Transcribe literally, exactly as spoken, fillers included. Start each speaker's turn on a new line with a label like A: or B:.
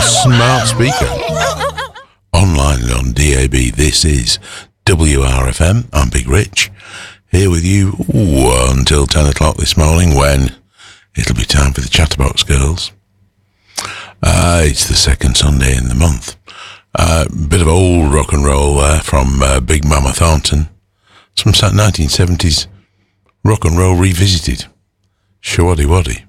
A: smart speaker. Online and on D A B, this is W R F M. I'm Big Rich, here with you ooh, until ten o'clock this morning, when it'll be time for the Chatterbox Girls. Uh, it's the second Sunday in the month. A uh, bit of old rock and roll uh, from uh, Big Mama Thornton. Some nineteen seventies rock and roll revisited. Shawaddy Waddy.